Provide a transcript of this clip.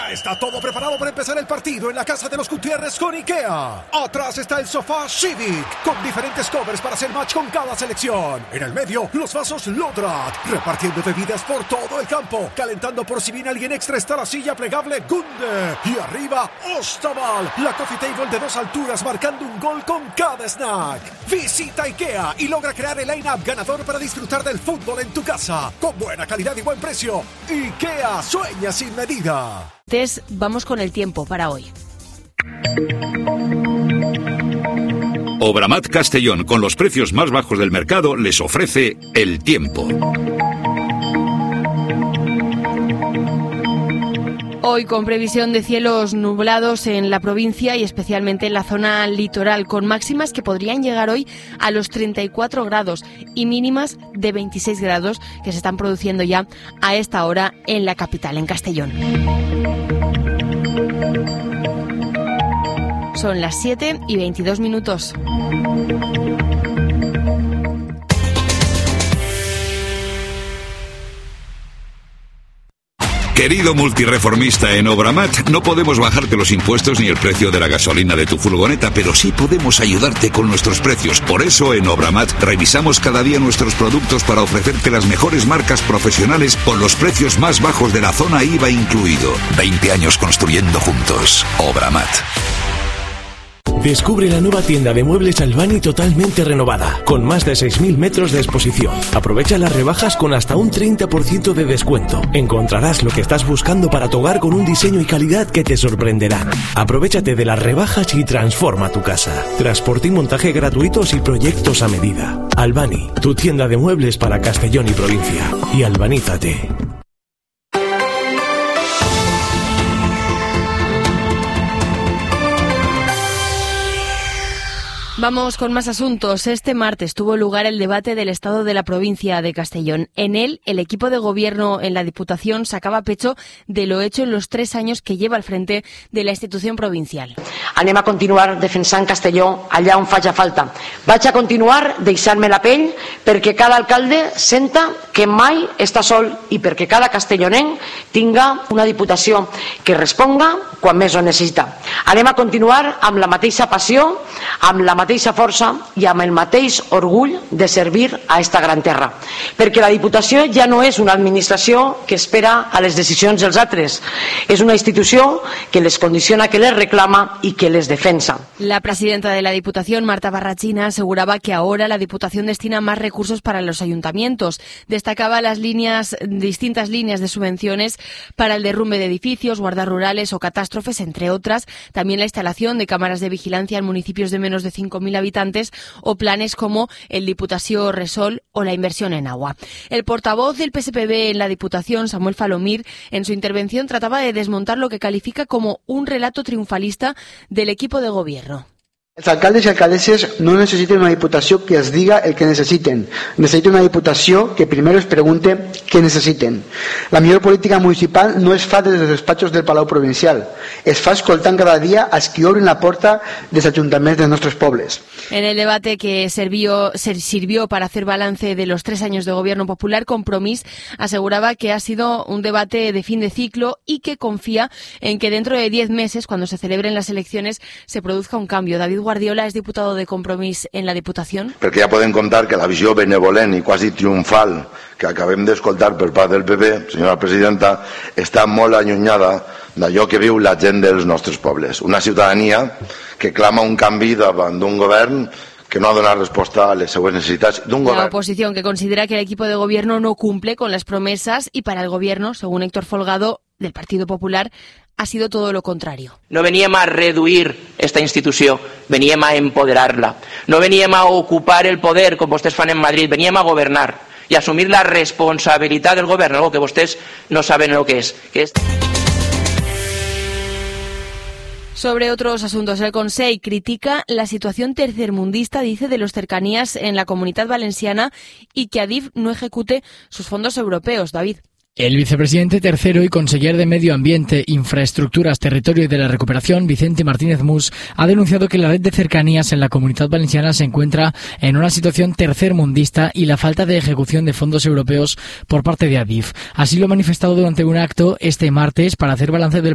Ya está todo preparado para empezar el partido en la casa de los Gutiérrez con IKEA. Atrás está el sofá Civic, con diferentes covers para hacer match con cada selección. En el medio, los vasos Lodrat, repartiendo bebidas por todo el campo. Calentando por si viene alguien extra está la silla plegable Gunde. Y arriba, Ostaval, la coffee table de 2 alturas marcando un gol con cada snack. Visita IKEA y logra crear el line-up ganador para disfrutar del fútbol en tu casa. Con buena calidad y buen precio. IKEA, sueña sin medida. Entonces, vamos con el tiempo para hoy. Obramat Castellón, con los precios más bajos del mercado, les ofrece el tiempo. Hoy con previsión de cielos nublados en la provincia y especialmente en la zona litoral, con máximas que podrían llegar hoy a los 34 grados y mínimas de 26 grados que se están produciendo ya a esta hora en la capital, en Castellón. Son las 7:22. Querido multireformista en Obramat, no podemos bajarte los impuestos ni el precio de la gasolina de tu furgoneta, pero sí podemos ayudarte con nuestros precios. Por eso en Obramat revisamos cada día nuestros productos para ofrecerte las mejores marcas profesionales con los precios más bajos de la zona IVA incluido. 20 años construyendo juntos. Obramat. Descubre la nueva tienda de muebles Albani totalmente renovada, con más de 6.000 metros de exposición. Aprovecha las rebajas con hasta un 30% de descuento. Encontrarás lo que estás buscando para tu hogar con un diseño y calidad que te sorprenderán. Aprovechate de las rebajas y transforma tu casa. Transporte y montaje gratuitos y proyectos a medida. Albani, tu tienda de muebles para Castellón y provincia. Y albanízate. Vamos con más asuntos. Este martes tuvo lugar el debate del estado de la provincia de Castellón. En él, el equipo de gobierno en la Diputación sacaba pecho de lo hecho en los 3 años que lleva al frente de la institución provincial. Anem a continuar defensant Castelló allà on faci falta. Vaig a continuar deixant-me la pell perquè cada alcalde senta que mai està sol i perquè cada castellonenc tinga una diputació que responga quan més ho necessita. Anem a continuar amb la mateixa passió, amb la mateixa força i amb el mateix orgull de servir a esta gran terra. Perquè la Diputació ja no és una administració que espera a les decisions dels altres. És una institució que les condiciona, que les reclama y que les defensa. La presidenta de la Diputación, Marta Barrachina, aseguraba que ahora la Diputación destina más recursos para los ayuntamientos. Destacaba las distintas líneas de subvenciones para el derrumbe de edificios, guardas rurales o catástrofes, entre otras. También la instalación de cámaras de vigilancia en municipios de menos de 5.000 habitantes o planes como el Diputació Resol o la inversión en agua. El portavoz del PSPB en la Diputación, Samuel Falomir, en su intervención trataba de desmontar lo que califica como un relato triunfalista del equipo de gobierno. Els alcaldes i alcaldesses no necessiten una diputació que els diga el que necessiten. Necessiten una diputació que primer es pregunte què necessiten. La millor política municipal no es fa des dels despatxos del Palau Provincial. Es fa escoltant cada dia als que obren la porta dels ajuntaments dels nostres pobles. En el debate que sirvió para hacer balance de los 3 años de gobierno popular, Compromís aseguraba que ha sido un debate de fin de ciclo y que confía en que dentro de 10 meses, cuando se celebren las elecciones, se produzca un cambio. David Guardiola es diputado de Compromís en la Diputación. Perquè ja podem contar que la visió benevolent i quasi triomfal que acabem d'escoltar per part del PP, senyora presidenta, està molt allunyada d'allò que viu la gent dels nostres pobles. Una ciutadania que clama un canvi davant d'un govern que no ha donat respuesta a las seues necessitats d'un govern. La oposición, que considera que el equipo de gobierno no cumple con las promesas y para el gobierno, según Héctor Folgado, del Partido Popular, ha sido todo lo contrario. No veníem a reduir esta institució, veníem a empoderar-la. No veníem a ocupar el poder, com vostès fan en Madrid, veníem a governar y a assumir la responsabilitat del govern, algo que vostès no saben lo que es. Sobre otros asuntos, el Consell critica la situación tercermundista, dice, de los cercanías en la Comunitat Valenciana y que Adif no ejecute sus fondos europeos. David. El vicepresidente tercero y conseller de Medio Ambiente, Infraestructuras, Territorio y de la Recuperación, Vicente Martínez Mus, ha denunciado que la red de cercanías en la Comunitat Valenciana se encuentra en una situación tercermundista y la falta de ejecución de fondos europeos por parte de Adif. Así lo ha manifestado durante un acto este martes para hacer balance del